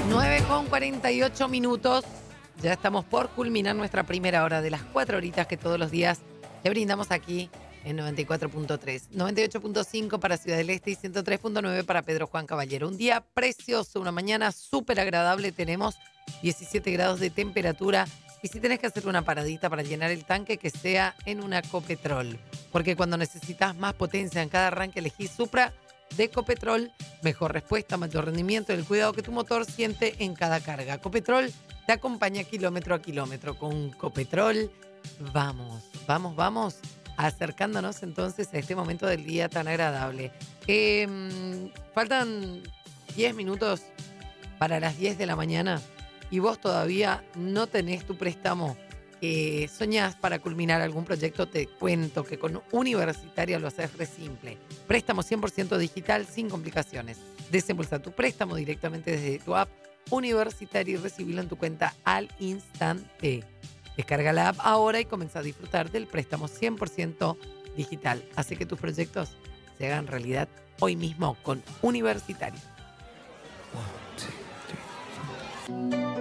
9:48. Ya estamos por culminar nuestra primera hora de las 4 horitas que todos los días te brindamos aquí en 94.3, 98.5 para Ciudad del Este y 103.9 para Pedro Juan Caballero. Un día precioso, una mañana súper agradable. Tenemos 17 grados de temperatura. Y si tenés que hacer una paradita para llenar el tanque, que sea en una Copetrol. Porque cuando necesitas más potencia en cada arranque, elegís Supra de Ecopetrol. Mejor respuesta, mayor rendimiento y el cuidado que tu motor siente en cada carga. Copetrol te acompaña kilómetro a kilómetro. Con Copetrol vamos acercándonos entonces a este momento del día tan agradable. Faltan 10 minutos para las 10 de la mañana y vos todavía no tenés tu préstamo que soñás para culminar algún proyecto. Te cuento que con Universitaria lo haces re simple. Préstamo 100% digital sin complicaciones. Desembolsa tu préstamo directamente desde tu app Universitaria y recibilo en tu cuenta al instante. Descarga la app ahora y comienza a disfrutar del préstamo 100% digital. Hace que tus proyectos se hagan realidad hoy mismo con Universitario.